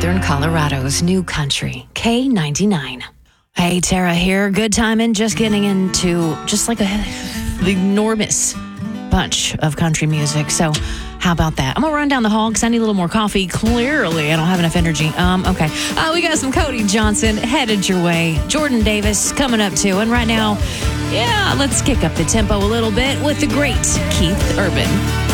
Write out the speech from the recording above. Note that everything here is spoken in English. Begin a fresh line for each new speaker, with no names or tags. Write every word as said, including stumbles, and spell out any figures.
Northern Colorado's new country, K ninety-nine. Hey, Tara here. Good timing. Just getting into just like a the enormous bunch of country music. So how about that? I'm going to run down the hall because I need a little more coffee. Clearly, I don't have enough energy. Um, okay. Uh, we got some Cody Johnson headed your way. Jordan Davis coming up too. And right now, yeah, let's kick up the tempo a little bit with the great Keith Urban.